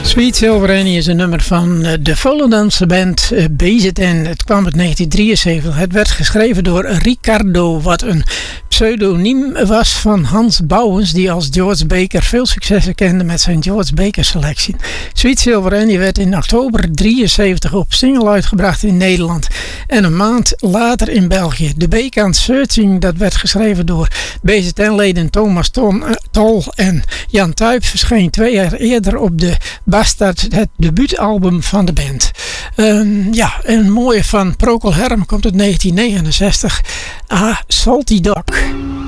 Sweet Silver Annie is een nummer van de Volendamse band BZN. Het kwam uit 1973. Het werd geschreven door Ricardo, wat een pseudoniem was van Hans Bouwens, die als George Baker veel successen kende met zijn George Baker selectie. Sweet Silver Annie werd in oktober 73 op single uitgebracht in Nederland en een maand later in België. De B-kant Searching, dat werd geschreven door BZN-leden Thomas Tol en Jan Tuyp, verscheen 2 jaar eerder op de Bastard, het debuutalbum van de band. Een mooie van Procol Harum komt uit 1969. Salty Dog.